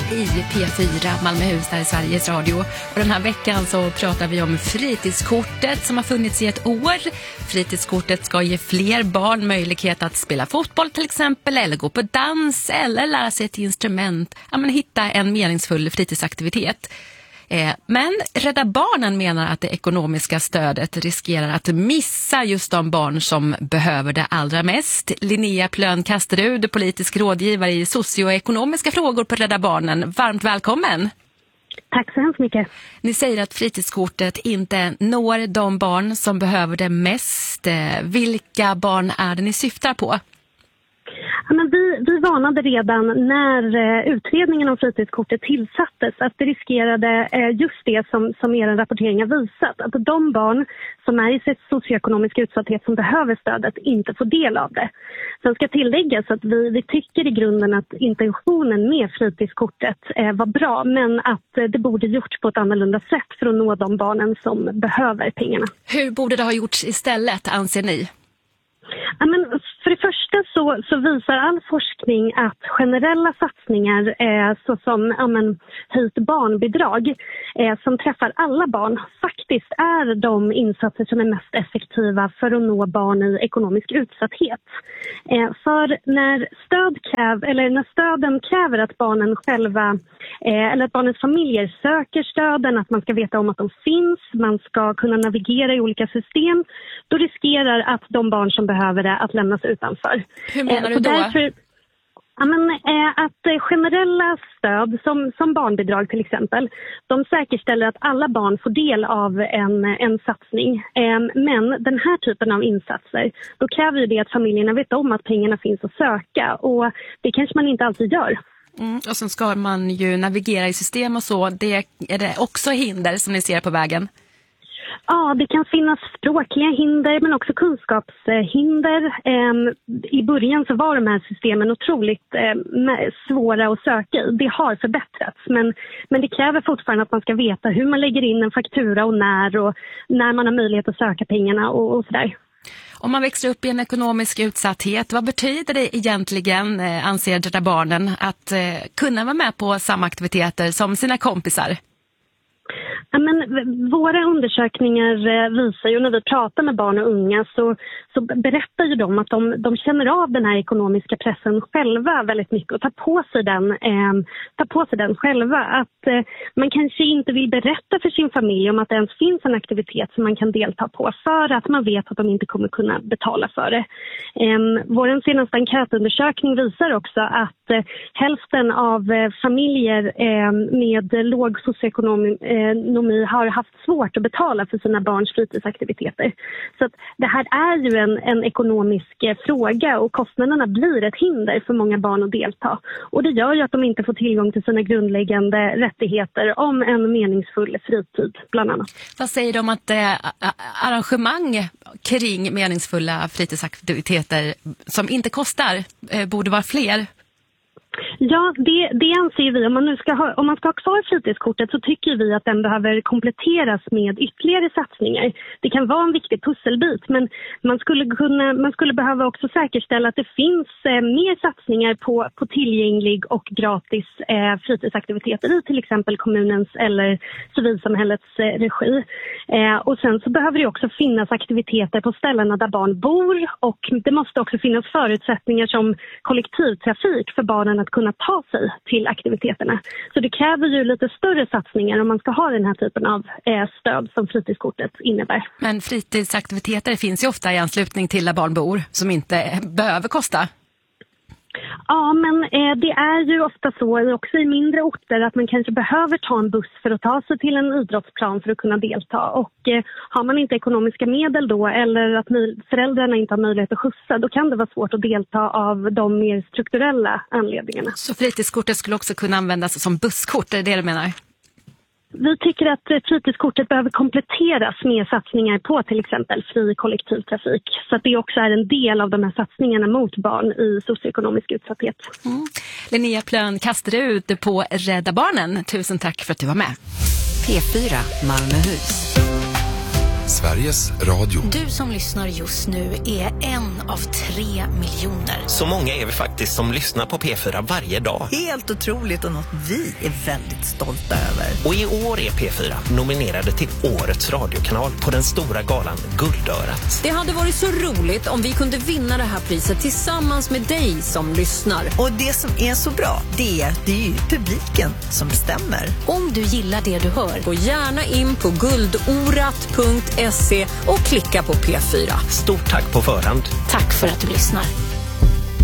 i P4 Malmöhus där i Sveriges Radio. Och den här veckan så pratar vi om fritidskortet som har funnits i ett år. Fritidskortet ska ge fler barn möjlighet att spela fotboll till exempel, eller gå på dans eller lära sig ett instrument. Ja, men hitta en meningsfull fritidsaktivitet. Men Rädda Barnen menar att det ekonomiska stödet riskerar att missa just de barn som behöver det allra mest. Linnea Plön-Kasterud, politisk rådgivare i socioekonomiska frågor på Rädda Barnen. Varmt välkommen! Tack så hemskt mycket. Ni säger att fritidskortet inte når de barn som behöver det mest. Vilka barn är det ni syftar på? Ja, men vi varnade redan när utredningen om fritidskortet tillsattes att det riskerade just det som er rapportering har visat. Att de barn som är i socioekonomisk utsatthet som behöver stödet inte får del av det. Sen ska tilläggas att vi tycker i grunden att intentionen med fritidskortet var bra, men att det borde gjorts på ett annorlunda sätt för att nå de barnen som behöver pengarna. Hur borde det ha gjorts istället, anser ni? Ja, men för det första så visar all forskning att generella satsningar såsom höjt barnbidrag som träffar alla barn faktiskt är de insatser som är mest effektiva för att nå barn i ekonomisk utsatthet. För när stöden kräver att barnen själva eller att barnens familjer söker stöden, att man ska veta om att de finns, man ska kunna navigera i olika system, då riskerar att de barn som behöver det att lämnas utanför. Hur menar du då? Att generella stöd som barnbidrag till exempel, de säkerställer att alla barn får del av en satsning. Men den här typen av insatser, då kräver ju det att familjerna vet om att pengarna finns att söka, och det kanske man inte alltid gör. Och sen ska man ju navigera i system och så. Är det också hinder som ni ser på vägen? Ja, det kan finnas språkliga hinder men också kunskapshinder. I början så var de här systemen otroligt svåra att söka i. Det har förbättrats, men det kräver fortfarande att man ska veta hur man lägger in en faktura och när man har möjlighet att söka pengarna och sådär. Om man växer upp i en ekonomisk utsatthet, vad betyder det egentligen, anser Rädda Barnen, att kunna vara med på samma aktiviteter som sina kompisar? Ja, men våra undersökningar visar ju, när vi pratar med barn och unga så berättar ju de att de känner av den här ekonomiska pressen själva väldigt mycket och tar på sig den själva. Att man kanske inte vill berätta för sin familj om att det ens finns en aktivitet som man kan delta på för att man vet att de inte kommer kunna betala för det. Vår senaste enkätundersökning visar också att hälften av familjer med låg socioekonomi har haft svårt att betala för sina barns fritidsaktiviteter. Så att det här är ju en ekonomisk fråga, och kostnaderna blir ett hinder för många barn att delta. Och det gör ju att de inte får tillgång till sina grundläggande rättigheter om en meningsfull fritid bland annat. Vad säger de att arrangemang kring meningsfulla fritidsaktiviteter som inte kostar borde vara fler? Ja, det anser vi. Om man ska ha kvar fritidskortet så tycker vi att den behöver kompletteras med ytterligare satsningar. Det kan vara en viktig pusselbit, men man skulle behöva också säkerställa att det finns mer satsningar på tillgänglig och gratis fritidsaktiviteter i till exempel kommunens eller civilsamhällets regi. Och sen så behöver det också finnas aktiviteter på ställena där barn bor, och det måste också finnas förutsättningar som kollektivtrafik för barnen att kunna ta sig till aktiviteterna. Så det kräver ju lite större satsningar om man ska ha den här typen av stöd som fritidskortet innebär. Men fritidsaktiviteter finns ju ofta i anslutning till där barn bor som inte behöver kosta. Ja, men det är ju ofta så också i mindre orter att man kanske behöver ta en buss för att ta sig till en idrottsplan för att kunna delta. Och har man inte ekonomiska medel då, eller att föräldrarna inte har möjlighet att skjutsa, då kan det vara svårt att delta av de mer strukturella anledningarna. Så fritidskortet skulle också kunna användas som busskort, är det du menar? Vi tycker att fritidskortet behöver kompletteras med satsningar på till exempel fri kollektivtrafik. Så att det också är en del av de här satsningarna mot barn i socioekonomisk utsatthet. Linnea Plön-Kasterud på Rädda Barnen. Tusen tack för att du var med. P4 Malmöhus. Sveriges Radio. Du som lyssnar just nu är en av 3 miljoner. Så många är vi faktiskt som lyssnar på P4 varje dag. Helt otroligt och något vi är väldigt stolta över. Och i år är P4 nominerade till Årets radiokanal på den stora galan Guldörat. Det hade varit så roligt om vi kunde vinna det här priset tillsammans med dig som lyssnar. Och det som är så bra, det är ju publiken som bestämmer. Om du gillar det du hör, gå gärna in på guldorat.se och klicka på P4. Stort tack på förhand. tack för att du lyssnar.